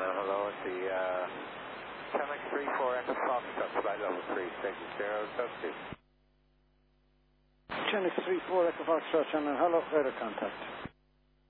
hello at the Channel 34 Echo Foxtrot, flight level 3, station 0, substitute. Channel 34 Echo Foxtrot, Channel, hello, radar contact.